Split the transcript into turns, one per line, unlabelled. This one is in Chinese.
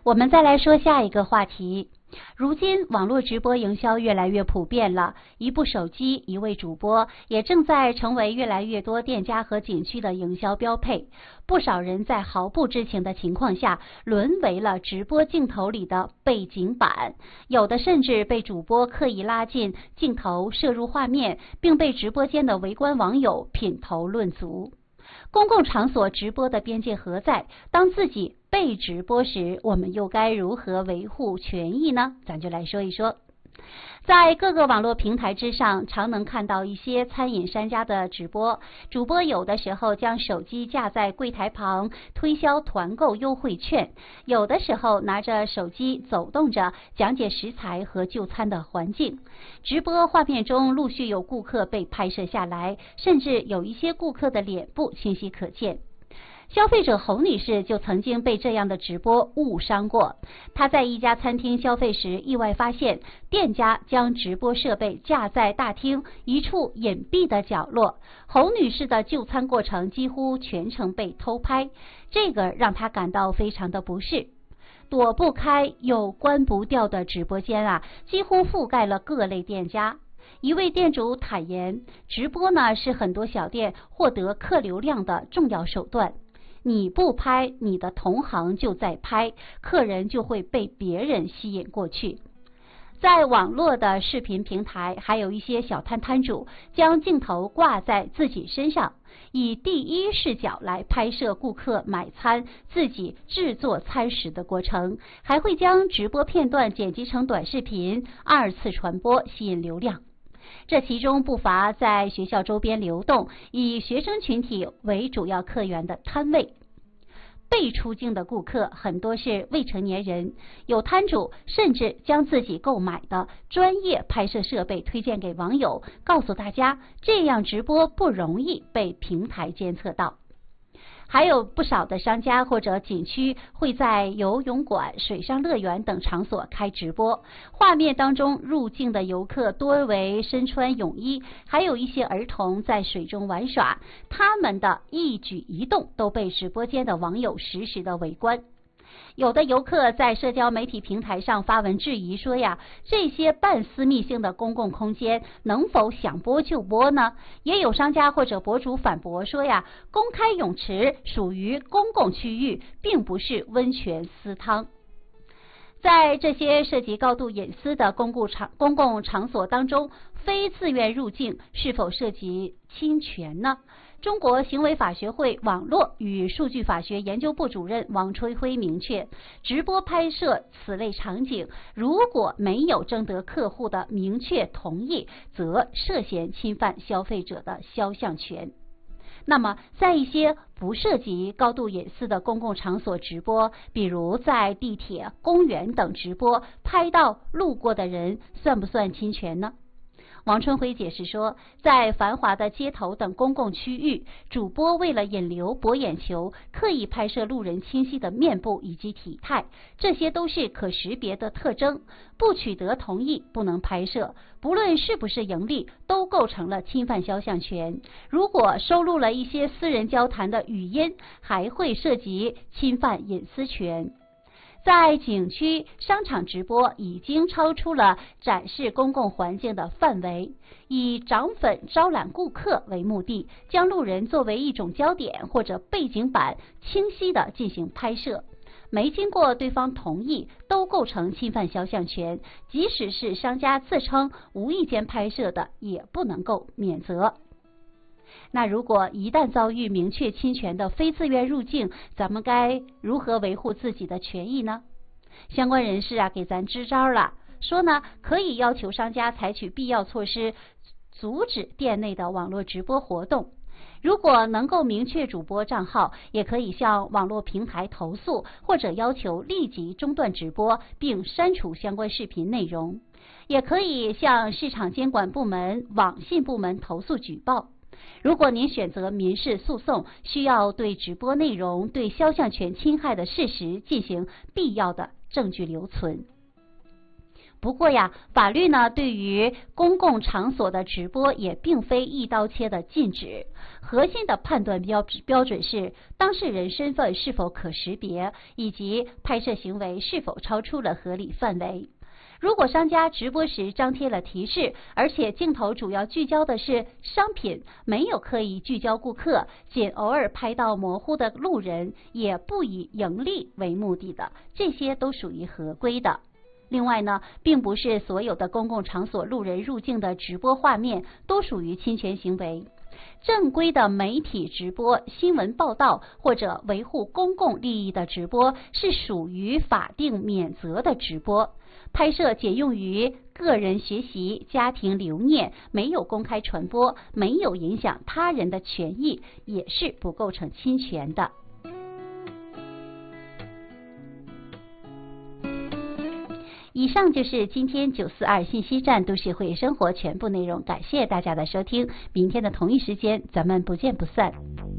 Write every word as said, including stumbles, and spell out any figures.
我们再来说下一个话题。如今网络直播营销越来越普遍了，一部手机一位主播也正在成为越来越多店家和景区的营销标配。不少人在毫不知情的情况下沦为了直播镜头里的背景板，有的甚至被主播刻意拉近镜头摄入画面，并被直播间的围观网友品头论足。公共场所直播的边界何在？当自己被直播时，我们又该如何维护权益呢？咱就来说一说。在各个网络平台之上，常能看到一些餐饮商家的直播，主播有的时候将手机架在柜台旁推销团购优惠券，有的时候拿着手机走动着讲解食材和就餐的环境。直播画面中陆续有顾客被拍摄下来，甚至有一些顾客的脸部清晰可见。消费者侯女士就曾经被这样的直播误伤过。她在一家餐厅消费时，意外发现店家将直播设备架在大厅一处隐蔽的角落，侯女士的就餐过程几乎全程被偷拍，这个让她感到非常的不适。躲不开又关不掉的直播间啊，几乎覆盖了各类店家。一位店主坦言，直播呢是很多小店获得客流量的重要手段。你不拍，你的同行就在拍，客人就会被别人吸引过去。在网络的视频平台，还有一些小摊摊主将镜头挂在自己身上，以第一视角来拍摄顾客买餐、自己制作餐食的过程，还会将直播片段剪辑成短视频，二次传播，吸引流量。这其中不乏在学校周边流动，以学生群体为主要客源的摊位。被出镜的顾客很多是未成年人，有摊主甚至将自己购买的专业拍摄设备推荐给网友，告诉大家这样直播不容易被平台监测到。还有不少的商家或者景区会在游泳馆、水上乐园等场所开直播，画面当中入境的游客多为身穿泳衣，还有一些儿童在水中玩耍，他们的一举一动都被直播间的网友实时的围观。有的游客在社交媒体平台上发文质疑说呀，这些半私密性的公共空间能否想播就播呢？也有商家或者博主反驳说呀，公开泳池属于公共区域，并不是温泉私汤。在这些涉及高度隐私的公共场公共场所当中，非自愿入境是否涉及侵权呢？中国行为法学会网络与数据法学研究部主任王春辉明确，直播拍摄此类场景，如果没有征得客户的明确同意，则涉嫌侵犯消费者的肖像权。那么，在一些不涉及高度隐私的公共场所直播，比如在地铁、公园等直播，拍到路过的人，算不算侵权呢？王春辉解释说，在繁华的街头等公共区域，主播为了引流博眼球，刻意拍摄路人清晰的面部以及体态，这些都是可识别的特征，不取得同意不能拍摄，不论是不是盈利，都构成了侵犯肖像权。如果收录了一些私人交谈的语音，还会涉及侵犯隐私权。在景区、商场直播已经超出了展示公共环境的范围，以涨粉招揽顾客为目的，将路人作为一种焦点或者背景板清晰地进行拍摄，没经过对方同意，都构成侵犯肖像权，即使是商家自称无意间拍摄的，也不能够免责。那如果一旦遭遇明确侵权的非自愿入境，咱们该如何维护自己的权益呢？相关人士啊给咱支招了，说呢可以要求商家采取必要措施，阻止店内的网络直播活动。如果能够明确主播账号，也可以向网络平台投诉，或者要求立即中断直播并删除相关视频内容。也可以向市场监管部门、网信部门投诉举报。如果您选择民事诉讼，需要对直播内容对肖像权侵害的事实进行必要的证据留存。 不过呀，法律呢对于公共场所的直播也并非一刀切的禁止，核心的判断标标准是当事人身份是否可识别，以及拍摄行为是否超出了合理范围。如果商家直播时张贴了提示，而且镜头主要聚焦的是商品，没有刻意聚焦顾客，仅偶尔拍到模糊的路人，也不以盈利为目的的，这些都属于合规的。另外呢，并不是所有的公共场所路人入境的直播画面都属于侵权行为。正规的媒体直播、新闻报道或者维护公共利益的直播是属于法定免责的直播。拍摄仅用于个人学习、家庭留念，没有公开传播，没有影响他人的权益，也是不构成侵权的。以上就是今天九四二信息站都市会生活全部内容，感谢大家的收听，明天的同一时间咱们不见不散。